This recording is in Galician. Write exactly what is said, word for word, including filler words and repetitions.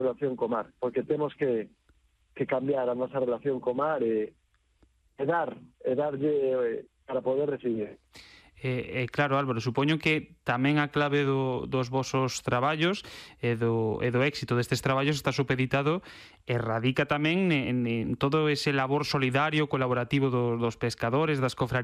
relación co mar, porque temos que, que cambiar a nosa relación co mar e, e dar, e darlle eh, para poder recibir. E, eh, claro, Álvaro, supoño que tamén a clave do, dos vosos traballos e do, e do éxito destes traballos está supeditado e radica tamén en, en todo ese labor solidario, colaborativo dos, dos pescadores, das cofradías,